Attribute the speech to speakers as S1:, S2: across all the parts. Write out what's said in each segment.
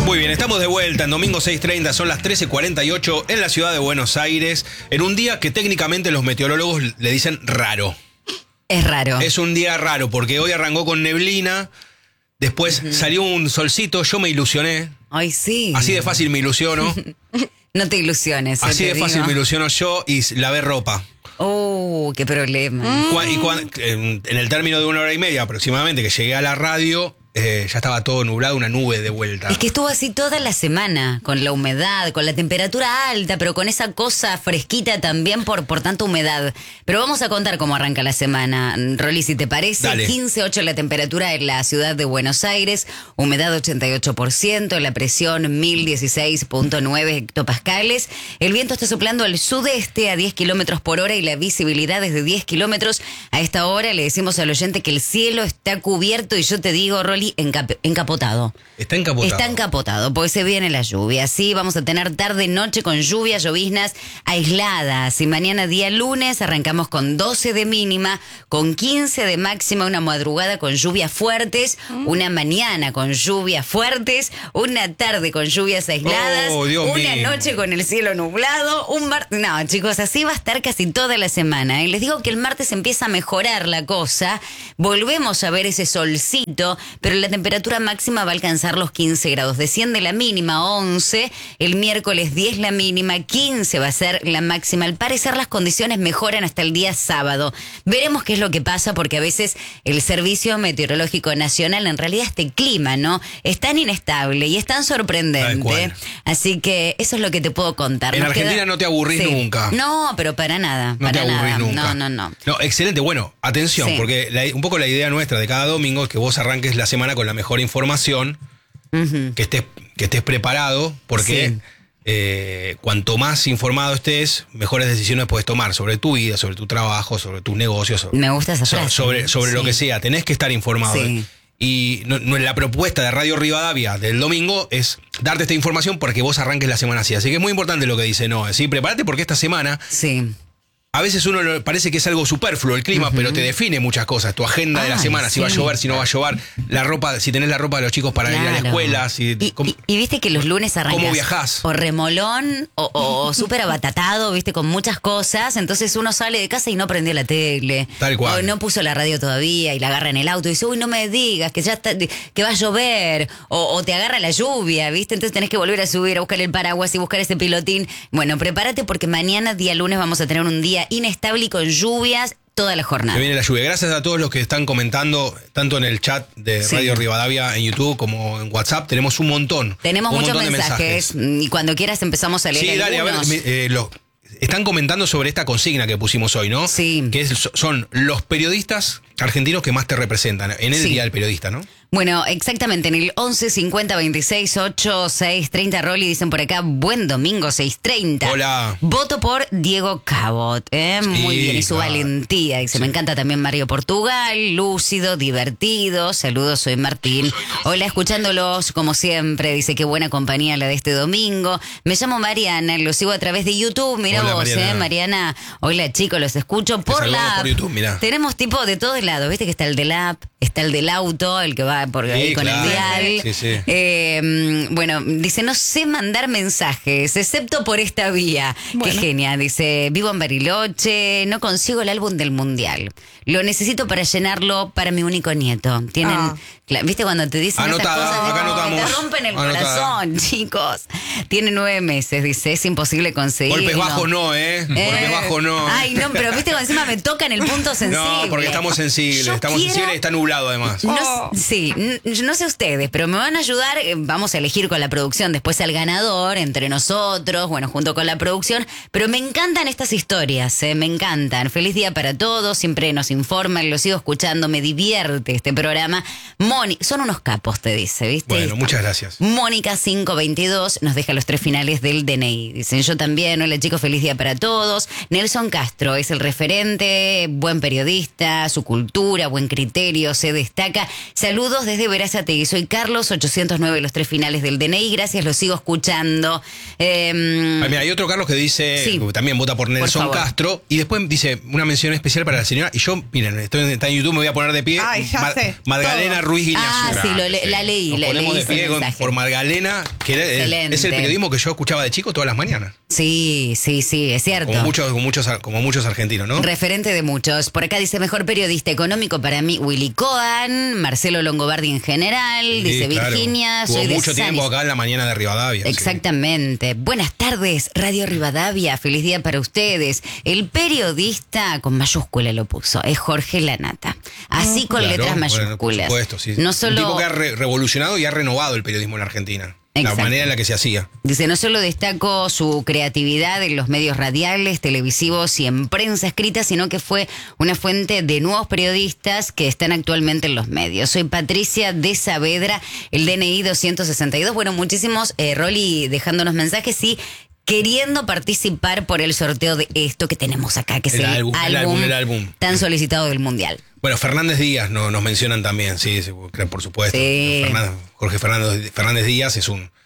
S1: Muy bien, estamos de vuelta en domingo 6:30, son las 13:48 en la ciudad de Buenos Aires, en un día que técnicamente los meteorólogos le dicen raro.
S2: Es raro.
S1: Es un día raro porque hoy arrancó con neblina, después salió un solcito, yo me ilusioné.
S2: Ay, sí.
S1: Así de fácil me ilusiono.
S2: No te ilusiones.
S1: Así de fácil me ilusiono yo y lavé ropa.
S2: Oh, qué problema.
S1: En el término de 1 hora y media aproximadamente que llegué a la radio, ya estaba todo nublado, una nube de vuelta.
S2: Es que estuvo así toda la semana, con la humedad, con la temperatura alta, pero con esa cosa fresquita también por tanta humedad. Pero vamos a contar cómo arranca la semana. Rolly, si te parece,
S1: Dale.
S2: 15,8 la temperatura en la ciudad de Buenos Aires, humedad 88%, la presión 1016.9 hectopascales. El viento está soplando al sudeste a 10 kilómetros por hora y la visibilidad es de 10 kilómetros. A esta hora le decimos al oyente que el cielo está cubierto y yo te digo, Rolly, encapotado.
S1: Está encapotado.
S2: Está encapotado, porque se viene la lluvia. Sí, vamos a tener tarde-noche con lluvias, lloviznas aisladas. Y mañana, día lunes, arrancamos con 12 de mínima, con 15 de máxima, una madrugada con lluvias fuertes, una mañana con lluvias fuertes, una tarde con lluvias aisladas, una noche con el cielo nublado, un martes... No, chicos, así va a estar casi toda la semana. Y les digo que el martes empieza a mejorar la cosa, volvemos a ver ese solcito, pero la temperatura máxima va a alcanzar los 15 grados. Desciende la mínima 11, el miércoles 10 la mínima, 15 va a ser la máxima. Al parecer las condiciones mejoran hasta el día sábado. Veremos qué es lo que pasa, porque a veces el Servicio Meteorológico Nacional, en realidad este clima, ¿no? Es tan inestable y es tan sorprendente. Así que eso es lo que te puedo contar.
S1: En Argentina no te aburrís nunca.
S2: No, pero para nada.
S1: No te aburrís nunca.
S2: No.
S1: No, excelente. Bueno, atención, porque un poco la idea nuestra de cada domingo es que vos arranques la semana con la mejor información, que estés preparado, porque cuanto más informado estés, mejores decisiones puedes tomar sobre tu vida, sobre tu trabajo, sobre tus negocios.
S2: Me gusta esa frase.
S1: Sobre lo que sea, tenés que estar informado.
S2: Sí.
S1: Y la propuesta de Radio Rivadavia del domingo es darte esta información porque vos arranques la semana así. Así que es muy importante lo que dice Noé. ¿Sí? Prepárate porque esta semana...
S2: Sí.
S1: A veces uno parece que es algo superfluo el clima, pero te define muchas cosas. Tu agenda de la semana, si va a llover, si no va a llover, la ropa, si tenés la ropa de los chicos para ir a la escuela.
S2: Y viste que los lunes arrancas
S1: ¿cómo viajás?
S2: O remolón o súper abatatado, viste, con muchas cosas. Entonces uno sale de casa y no prendió la tele.
S1: Tal cual.
S2: O no puso la radio todavía y la agarra en el auto y dice, uy, no me digas que ya está, que va a llover. O te agarra la lluvia, viste. Entonces tenés que volver a subir, a buscar el paraguas y buscar ese pilotín. Bueno, prepárate porque mañana, día lunes, vamos a tener un día inestable y con lluvias toda la jornada.
S1: Que viene la lluvia. Gracias a todos los que están comentando, tanto en el chat de Radio Rivadavia en YouTube como en WhatsApp. Tenemos un montón.
S2: Tenemos muchos mensajes. Y cuando quieras empezamos a leer.
S1: Sí, dale,
S2: algunos.
S1: a ver. Están comentando sobre esta consigna que pusimos hoy, ¿no?
S2: Sí.
S1: Que son los periodistas argentinos que más te representan en el Día del Periodista, ¿no?
S2: Bueno, exactamente, en el 11 50 26 8 6 30, Rolly, dicen por acá, buen domingo 6:30.
S1: Hola.
S2: Voto por Diego Cabot, muy bien, y su valentía, dice, me encanta también Mario Portugal, lúcido, divertido, saludos, soy Martín. Hola, escuchándolos como siempre, dice, qué buena compañía la de este domingo. Me llamo Mariana, lo sigo a través de YouTube, mira vos, Mariana. Hola chicos, los escucho por la app.
S1: Por YouTube, mirá.
S2: Tenemos tipo de todos lados, viste que está el de la app, está el del auto, el que va por ahí con el dial. Bueno, dice, no sé mandar mensajes, excepto por esta vía. Bueno. Qué genial, dice, vivo en Bariloche, no consigo el álbum del Mundial. Lo necesito para llenarlo para mi único nieto. Tienen, ¿viste cuando te dicen
S1: anotada,
S2: esas cosas?
S1: Acá anotamos.
S2: Te rompen el corazón, chicos. Tiene 9 meses, dice, es imposible conseguir.
S1: Golpes bajos no, Golpes bajos no.
S2: Ay, no, pero viste cuando encima me tocan el punto sensible.
S1: No, porque estamos sensibles, sensibles y está nublado además.
S2: No sé ustedes, pero me van a ayudar, vamos a elegir con la producción después al ganador, entre nosotros, bueno, junto con la producción, pero me encantan estas historias, me encantan. Feliz día para todos, siempre nos informan, lo sigo escuchando, me divierte este programa. Son unos capos, te dice, ¿viste?
S1: Bueno, muchas gracias.
S2: Mónica 522 nos deja deja los 3 finales del DNI. Dicen, yo también, hola chicos, feliz día para todos. Nelson Castro es el referente, buen periodista, su cultura, buen criterio, se destaca. Saludos desde Verazategui, soy Carlos, 809 los 3 finales del DNI, gracias, los sigo escuchando.
S1: Mira, hay otro Carlos que dice,
S2: sí,
S1: también vota por Nelson Castro, y después dice una mención especial para la señora, y yo, miren, está en YouTube, me voy a poner de pie.
S3: Ay, ya sé.
S1: Magdalena Ruiz Guiñazú.
S2: Sí, la leí.
S1: Nos ponemos de pie por Magdalena, que es el periodismo que yo escuchaba de chico todas las mañanas.
S2: Sí, es cierto.
S1: Como muchos argentinos, ¿no?
S2: Referente de muchos. Por acá dice, mejor periodista económico para mí, Willy Cohen, Marcelo Longobardi en general, sí, dice claro. Virginia,
S1: Tuvo
S2: soy de
S1: mucho tiempo acá en la mañana de Rivadavia.
S2: Exactamente. Sí. Buenas tardes, Radio Rivadavia, feliz día para ustedes. El periodista, con mayúscula lo puso, es Jorge Lanata. Así con letras mayúsculas. Bueno, por
S1: supuesto, sí.
S2: No solo...
S1: Un tipo que ha revolucionado y ha renovado el periodismo en la Argentina. Exacto. La manera en la que se hacía.
S2: Dice, no solo destaco su creatividad en los medios radiales, televisivos y en prensa escrita, sino que fue una fuente de nuevos periodistas que están actualmente en los medios. Soy Patricia de Saavedra, el DNI 262. Bueno, muchísimos, Rolly, dejándonos mensajes y queriendo participar por el sorteo de esto que tenemos acá, que es el álbum tan solicitado del Mundial.
S1: Bueno, Fernández Díaz nos mencionan también, sí, por supuesto.
S2: Sí.
S1: Jorge Fernández Díaz es un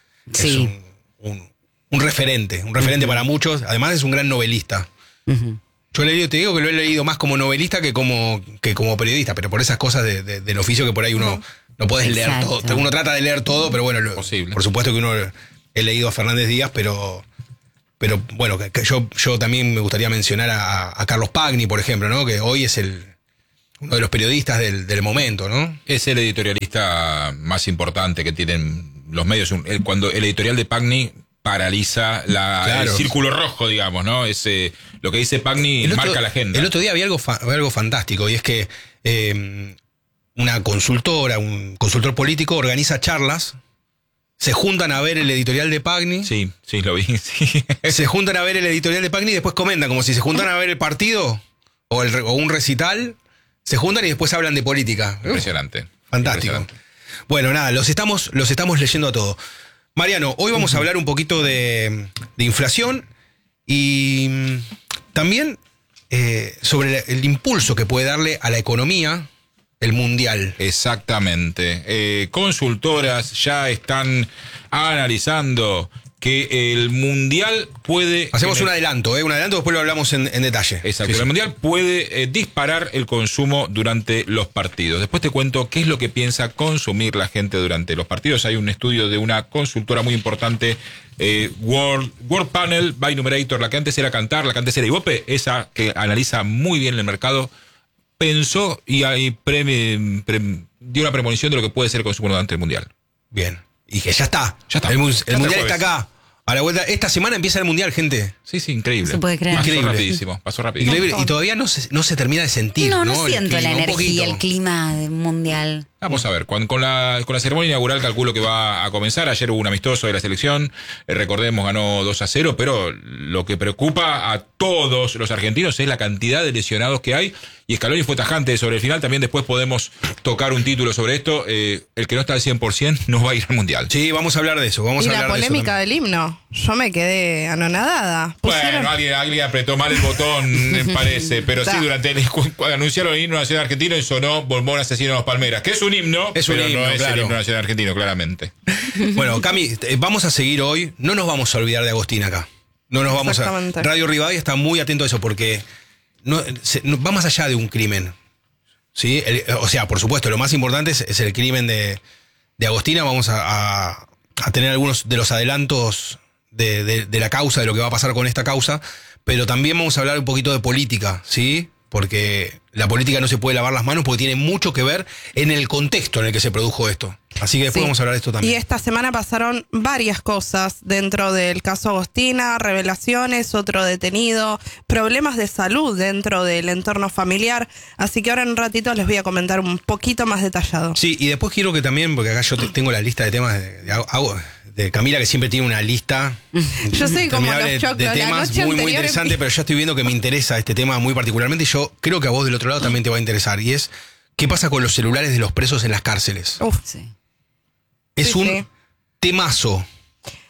S1: referente, para muchos. Además es un gran novelista. Uh-huh. Yo te digo que lo he leído más como novelista que como periodista, pero por esas cosas del oficio que por ahí uno no puedes leer todo. Uno trata de leer todo, pero bueno, por supuesto que uno he leído a Fernández Díaz, pero bueno, que yo también me gustaría mencionar a Carlos Pagni, por ejemplo, ¿no? Que hoy es uno de los periodistas del momento, ¿no?
S4: Es el editorialista más importante que tienen los medios. Cuando el editorial de Pagni paraliza el círculo rojo, digamos, ¿no? Lo que dice Pagni marca la agenda.
S1: El otro día había algo fantástico, y es que una consultora, un consultor político organiza charlas. Se juntan a ver el editorial de Pagni.
S4: Sí, lo vi. Sí.
S1: Se juntan a ver el editorial de Pagni y después comentan, como si se juntaran a ver el partido o un recital. Se juntan y después hablan de política.
S4: Impresionante.
S1: Fantástico.
S4: Impresionante.
S1: Bueno, nada, los estamos leyendo a todo. Mariano, hoy vamos a hablar un poquito de inflación y también sobre el impulso que puede darle a la economía el Mundial.
S4: Exactamente. Consultoras ya están analizando que el Mundial puede...
S1: Hacemos un adelanto, después lo hablamos en detalle.
S4: Exacto,
S1: sí.
S4: El Mundial puede disparar el consumo durante los partidos. Después te cuento qué es lo que piensa consumir la gente durante los partidos. Hay un estudio de una consultora muy importante, World Panel by Numerator, la que antes era Kantar, la que antes era Ibope, esa que analiza muy bien el mercado, pensó y dio una premonición de lo que puede ser el consumo durante el Mundial.
S1: Bien. Y que ya está. El Mundial está acá. A la vuelta. Esta semana empieza el Mundial, gente.
S4: Sí, increíble.
S2: No se puede creer.
S4: Pasó rapidísimo.
S1: Increíble. Y todavía no se termina de sentir.
S2: No siento la energía, el clima del Mundial.
S4: Vamos a ver, con la ceremonia inaugural calculo que va a comenzar. Ayer hubo un amistoso de la selección, recordemos, ganó 2-0, pero lo que preocupa a todos los argentinos es la cantidad de lesionados que hay, y Scaloni fue tajante sobre el final. También después podemos tocar un título sobre esto. El que no está al 100% no va a ir al Mundial.
S1: Sí, vamos a hablar de eso.
S3: Y la polémica del himno, yo me quedé anonadada.
S4: Bueno, alguien apretó mal el botón, me parece, pero sí, cuando anunciaron el himno nacional argentino y sonó Bombón Asesino de los Palmeras, que es un himno, pero no es el himno nacional argentino, claramente.
S1: Bueno, Cami, vamos a seguir hoy. No nos vamos a olvidar de Agostín acá. No nos vamos a... Radio Rivadavia está muy atento a eso porque va más allá de un crimen. ¿Sí? O sea, por supuesto, lo más importante es el crimen de Agostina. Vamos a tener algunos de los adelantos de la causa, de lo que va a pasar con esta causa, pero también vamos a hablar un poquito de política, ¿sí? Porque la política no se puede lavar las manos porque tiene mucho que ver en el contexto en el que se produjo esto. Así que después vamos a hablar de esto también.
S3: Y esta semana pasaron varias cosas dentro del caso Agostina, revelaciones, otro detenido, problemas de salud dentro del entorno familiar. Así que ahora en un ratito les voy a comentar un poquito más detallado.
S1: Sí, y después quiero que también, porque acá yo tengo la lista de temas de Camila, que siempre tiene una lista
S3: yo sé como los choclos,
S1: de temas muy interesante, pero ya estoy viendo que me interesa este tema muy particularmente, y yo creo que a vos del otro lado también te va a interesar, y es ¿qué pasa con los celulares de los presos en las cárceles?
S3: Sí.
S1: Es un temazo.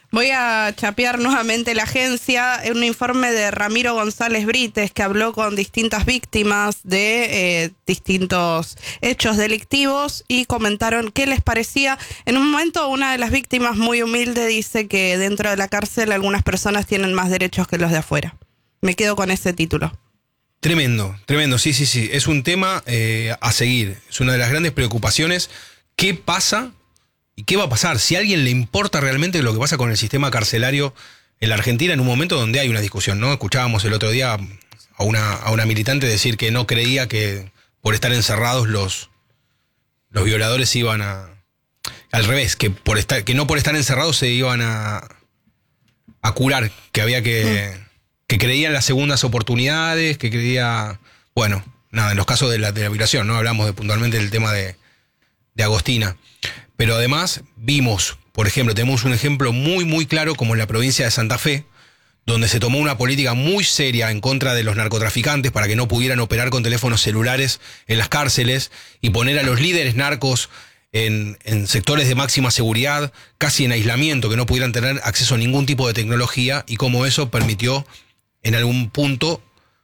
S3: Voy a chapear nuevamente la agencia, un informe de Ramiro González Brites, que habló con distintas víctimas de distintos hechos delictivos y comentaron qué les parecía. En un momento, una de las víctimas, muy humilde, dice que dentro de la cárcel algunas personas tienen más derechos que los de afuera. Me quedo con ese título.
S1: Tremendo, sí. Es un tema a seguir. Es una de las grandes preocupaciones. ¿Qué pasa? ¿Y qué va a pasar? Si a alguien le importa realmente lo que pasa con el sistema carcelario en la Argentina en un momento donde hay una discusión, ¿no? Escuchábamos el otro día a una militante decir que no creía que por estar encerrados los violadores iban a... Al revés, que no por estar encerrados se iban a curar, que había que creía en las segundas oportunidades, que creía... Bueno, nada, en los casos de la violación, ¿no? Hablamos puntualmente del tema de Agostina. Pero además vimos, por ejemplo, tenemos un ejemplo muy, muy claro como en la provincia de Santa Fe, donde se tomó una política muy seria en contra de los narcotraficantes para que no pudieran operar con teléfonos celulares en las cárceles y poner a los líderes narcos en sectores de máxima seguridad, casi en aislamiento, que no pudieran tener acceso a ningún tipo de tecnología, y cómo eso permitió en algún punto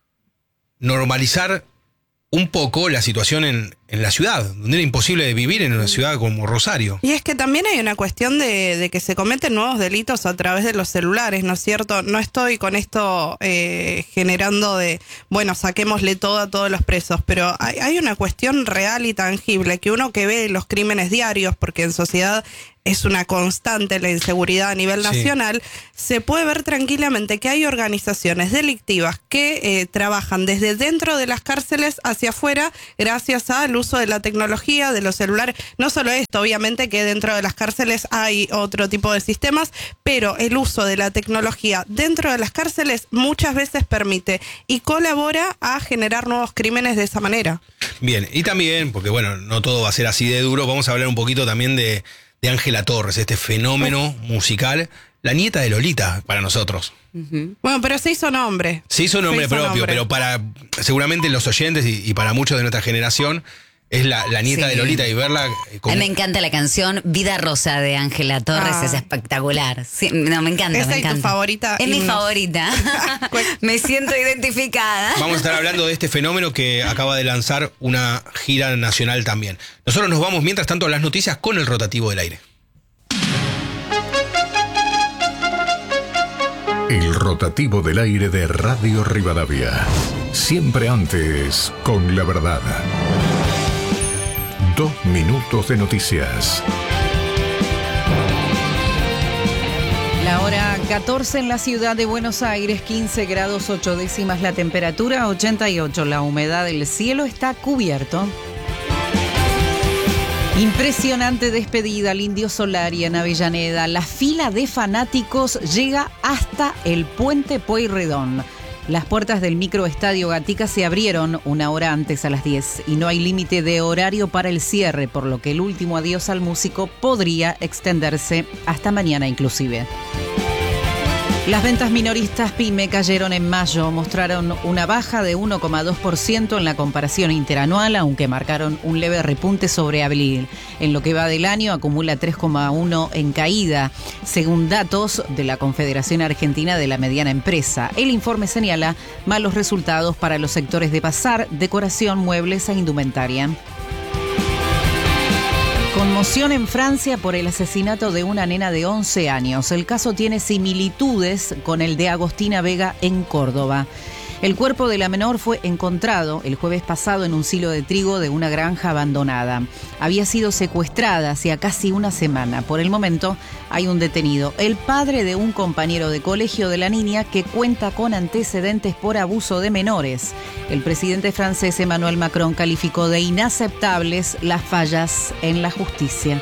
S1: normalizar un poco la situación en la ciudad, donde era imposible vivir en una ciudad como Rosario.
S3: Y es que también hay una cuestión de que se cometen nuevos delitos a través de los celulares, ¿no es cierto? No estoy con esto generando saquémosle todo a todos los presos, pero hay una cuestión real y tangible, que uno que ve los crímenes diarios, porque en sociedad es una constante la inseguridad a nivel nacional, se puede ver tranquilamente que hay organizaciones delictivas que trabajan desde dentro de las cárceles hacia afuera gracias al uso de la tecnología, de los celulares. No solo esto, obviamente que dentro de las cárceles hay otro tipo de sistemas, pero el uso de la tecnología dentro de las cárceles muchas veces permite y colabora a generar nuevos crímenes de esa manera.
S1: Bien, y también, porque bueno, no todo va a ser así de duro, vamos a hablar un poquito también de Ángela Torres, este fenómeno musical, la nieta de Lolita para nosotros.
S3: Bueno, pero se hizo nombre.
S1: Se hizo nombre propio, pero para seguramente los oyentes y para muchos de nuestra generación es la nieta de Lolita, y verla como...
S2: A mí me encanta la canción Vida Rosa de Ángela Torres, es espectacular. Sí, no, me encanta,
S3: ¿Esa
S2: me
S3: es
S2: encanta.
S3: tu favorita?
S2: Es mi favorita. Me siento identificada.
S1: Vamos a estar hablando de este fenómeno que acaba de lanzar una gira nacional también. Nosotros nos vamos, mientras tanto, a las noticias con el rotativo del aire.
S5: El rotativo del aire de Radio Rivadavia. Siempre antes con la verdad. 2 minutos de noticias.
S6: La hora 14 en la ciudad de Buenos Aires, 15 grados 8 décimas la temperatura, 88 la humedad del cielo, está cubierto. Impresionante despedida al Indio Solari en Avellaneda. La fila de fanáticos llega hasta el Puente Pueyrredón. Las puertas del microestadio Gatica se abrieron una hora antes, a las 10, y no hay límite de horario para el cierre, por lo que el último adiós al músico podría extenderse hasta mañana inclusive. Las ventas minoristas PYME cayeron en mayo, mostraron una baja de 1,2% en la comparación interanual, aunque marcaron un leve repunte sobre abril. En lo que va del año acumula 3,1% en caída, según datos de la Confederación Argentina de la Mediana Empresa. El informe señala malos resultados para los sectores de bazar, decoración, muebles e indumentaria. Conmoción en Francia por el asesinato de una nena de 11 años. El caso tiene similitudes con el de Agostina Vega en Córdoba. El cuerpo de la menor fue encontrado el jueves pasado en un silo de trigo de una granja abandonada. Había sido secuestrada hacía casi una semana. Por el momento hay un detenido, el padre de un compañero de colegio de la niña, que cuenta con antecedentes por abuso de menores. El presidente francés Emmanuel Macron calificó de inaceptables las fallas en la justicia.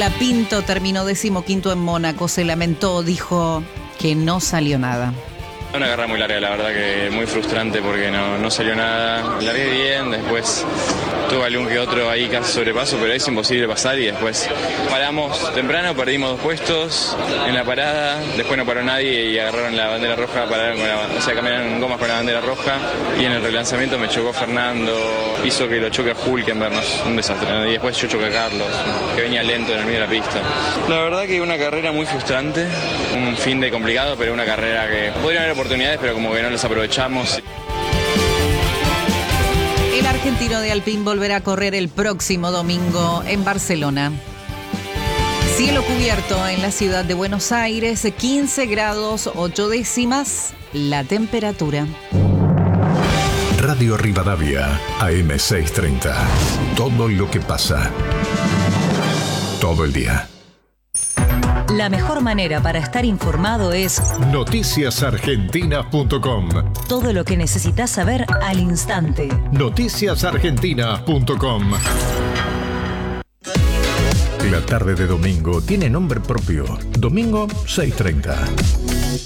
S6: Colapinto terminó 15º en Mónaco, se lamentó, dijo que no salió nada.
S7: Una carrera muy larga, la verdad que muy frustrante porque no salió nada. Largué bien, después tuve algún que otro ahí casi sobrepaso, pero es imposible pasar y después paramos temprano, perdimos 2 puestos en la parada, después no paró nadie y agarraron la bandera roja, cambiaron gomas con la bandera roja y en el relanzamiento me chocó Fernando, hizo que lo choque a Hulkenberg, un desastre, y después yo choqué a Carlos, que venía lento en el medio de la pista. La verdad que una carrera muy frustrante, un fin de complicado, pero una carrera que podrían haber oportunidades, pero como que no las aprovechamos.
S6: El argentino de Alpine volverá a correr el próximo domingo en Barcelona. Cielo cubierto en la ciudad de Buenos Aires, 15 grados 8 décimas la temperatura.
S5: Radio Rivadavia, AM630. Todo lo que pasa. Todo el día.
S8: La mejor manera para estar informado es
S5: noticiasargentinas.com.
S8: todo lo que necesitas saber al instante.
S5: Noticiasargentinas.com. La tarde de domingo tiene nombre propio. Domingo 6:30.